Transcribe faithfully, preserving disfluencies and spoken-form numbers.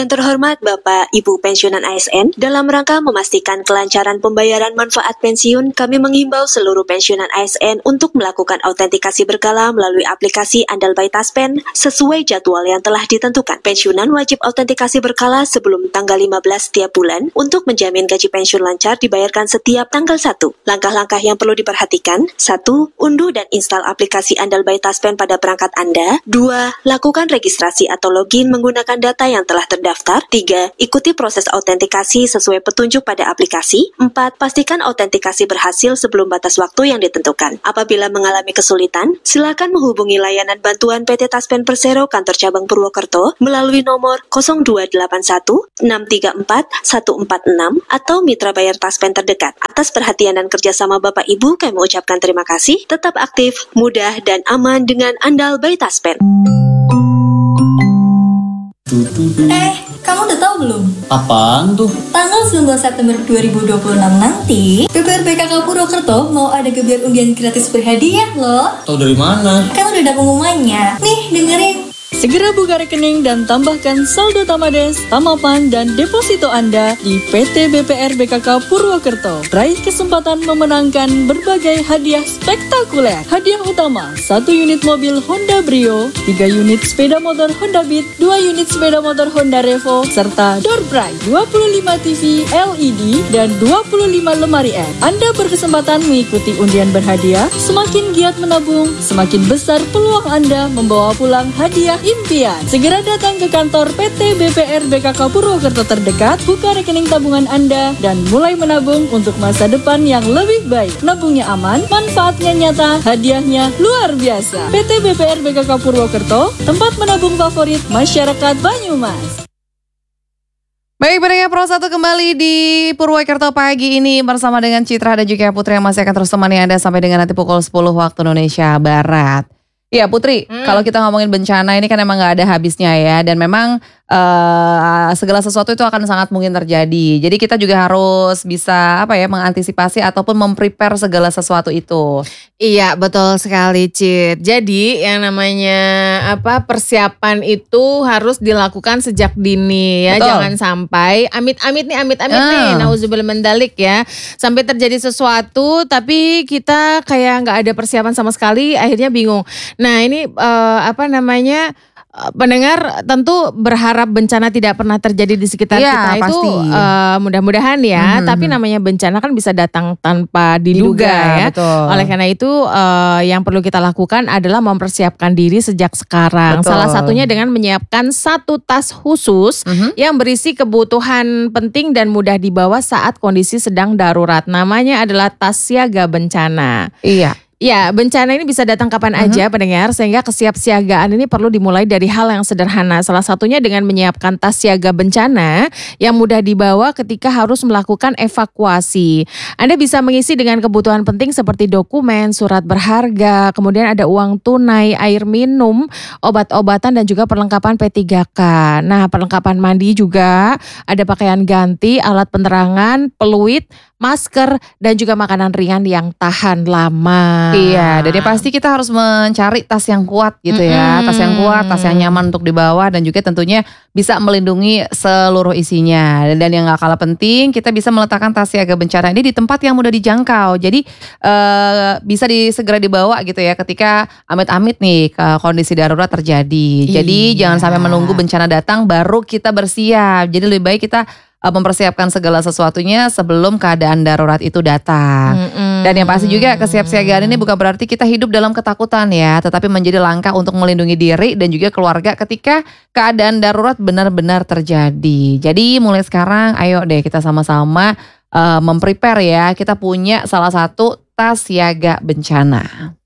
Yang terhormat Bapak Ibu Pensiunan A S N, dalam rangka memastikan kelancaran pembayaran manfaat pensiun, kami menghimbau seluruh pensiunan A S N untuk melakukan autentikasi berkala melalui aplikasi Andal by Taspen sesuai jadwal yang telah ditentukan. Pensiunan wajib autentikasi berkala sebelum tanggal lima belas setiap bulan untuk menjamin gaji pensiun lancar dibayarkan setiap tanggal satu. Langkah-langkah yang perlu diperhatikan: satu. Unduh dan install aplikasi Andal by Taspen pada perangkat Anda. Dua. Lakukan registrasi atau login menggunakan data yang telah terdaftar. Tiga. Ikuti proses autentikasi sesuai petunjuk pada aplikasi. Empat. Pastikan autentikasi berhasil sebelum batas waktu yang ditentukan. Apabila mengalami kesulitan, silakan menghubungi layanan bantuan P T Taspen Persero Kantor Cabang Purwokerto melalui nomor nol dua delapan satu enam tiga empat satu empat enam atau mitra bayar Taspen terdekat. Atas perhatian dan kerjasama Bapak Ibu, kami mengucapkan terima kasih. Tetap aktif, mudah, dan aman dengan Andal by Taspen. Eh, kamu udah tahu belum? Apaan tuh? Tanggal sembilan belas September dua ribu dua puluh enam nanti, P P R B K K Purwokerto mau ada gebiar undian gratis berhadiah loh. Tahu dari mana? Kan udah ada pengumumannya. Nih, dengerin. Segera buka rekening dan tambahkan saldo Tamades, Tamapan, dan deposito Anda di P T B P R B K K Purwokerto. Raih kesempatan memenangkan berbagai hadiah spektakuler. Hadiah utama, satu unit mobil Honda Brio, tiga unit sepeda motor Honda Beat, dua unit sepeda motor Honda Revo, serta door prize dua puluh lima T V L E D dan dua puluh lima lemari es. Anda berkesempatan mengikuti undian berhadiah. Semakin giat menabung, semakin besar peluang Anda membawa pulang hadiah impian. Segera datang ke kantor P T B P R B K K Purwokerto terdekat, buka rekening tabungan Anda, dan mulai menabung untuk masa depan yang lebih baik. Nabungnya aman, manfaatnya nyata, hadiahnya luar biasa. P T B P R B K K Purwokerto, tempat menabung favorit masyarakat Banyumas. Baik, pendengar Pro satu kembali di Purwokerto pagi ini bersama dengan Citra dan juga Putri yang masih akan terus temani Anda sampai dengan nanti pukul sepuluh waktu Indonesia Barat. Ya Putri, hmm. kalau kita ngomongin bencana ini kan emang gak ada habisnya ya. Dan memang uh, segala sesuatu itu akan sangat mungkin terjadi. Jadi kita juga harus bisa apa ya mengantisipasi ataupun memprepare segala sesuatu itu. Iya betul sekali Cit. Jadi yang namanya apa persiapan itu harus dilakukan sejak dini ya. Betul. Jangan sampai amit-amit nih amit-amit uh. nih nauzubillah mendalik ya. Sampai terjadi sesuatu tapi kita kayak gak ada persiapan sama sekali, akhirnya bingung. Nah ini uh, apa namanya uh, pendengar tentu berharap bencana tidak pernah terjadi di sekitar ya, kita pasti. Itu uh, mudah-mudahan ya. Hmm. Tapi namanya bencana kan bisa datang tanpa diduga, diduga ya. Betul. Oleh karena itu uh, yang perlu kita lakukan adalah mempersiapkan diri sejak sekarang. Betul. Salah satunya dengan menyiapkan satu tas khusus uh-huh. yang berisi kebutuhan penting dan mudah dibawa saat kondisi sedang darurat. Namanya adalah tas siaga bencana. Iya. Ya, bencana ini bisa datang kapan uh-huh. aja pendengar, sehingga kesiapsiagaan ini perlu dimulai dari hal yang sederhana. Salah satunya dengan menyiapkan tas siaga bencana yang mudah dibawa ketika harus melakukan evakuasi. Anda bisa mengisi dengan kebutuhan penting seperti dokumen, surat berharga, kemudian ada uang tunai, air minum, obat-obatan, dan juga perlengkapan P tiga K. Nah, perlengkapan mandi juga, ada pakaian ganti, alat penerangan, peluit, masker, dan juga makanan ringan yang tahan lama. Iya, dan yang pasti kita harus mencari tas yang kuat gitu ya. Mm-hmm. Tas yang kuat, tas yang nyaman untuk dibawa, dan juga tentunya bisa melindungi seluruh isinya. Dan, dan yang gak kalah penting, kita bisa meletakkan tas siaga bencana ini di tempat yang mudah dijangkau. Jadi uh, bisa di, segera dibawa gitu ya ketika amit-amit nih kondisi darurat terjadi. Jadi iya. jangan sampai menunggu bencana datang baru kita bersiap. Jadi lebih baik kita mempersiapkan segala sesuatunya sebelum keadaan darurat itu datang. Mm-mm. Dan yang pasti juga kesiapsiagaan ini bukan berarti kita hidup dalam ketakutan ya, tetapi menjadi langkah untuk melindungi diri dan juga keluarga ketika keadaan darurat benar-benar terjadi. Jadi mulai sekarang ayo deh kita sama-sama uh, memprepare ya. Kita punya salah satu tas siaga bencana.